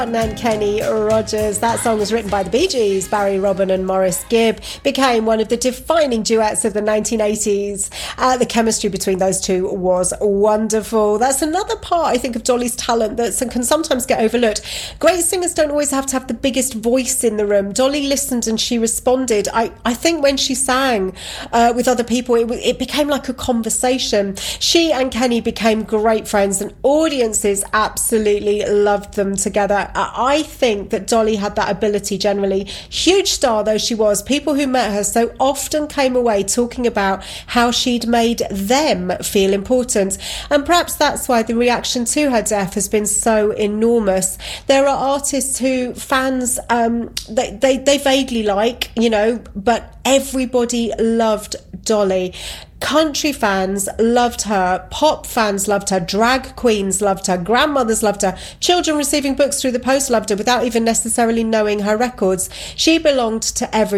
And Kenny Rogers. That song was written by the Bee Gees. Barry Robin and Maurice Gibb became one of the defining duets of the 1980s. The chemistry between those two was wonderful. That's another part, I think, of Dolly's talent that can sometimes get overlooked. Great singers don't always have to have the biggest voice in the room. Dolly listened and she responded. I think when she sang with other people, it became like a conversation. She and Kenny became great friends and audiences absolutely loved them together. I think that Dolly had that ability generally. Huge star though she was, people who met her so often came away talking about how she'd made them feel important. And perhaps that's why the reaction to her death has been so enormous. There are artists who fans, they vaguely like, but everybody loved Dolly. Country fans loved her, pop fans loved her, drag queens loved her, grandmothers loved her, children receiving books through the post loved her without even necessarily knowing her records. She belonged to everyone.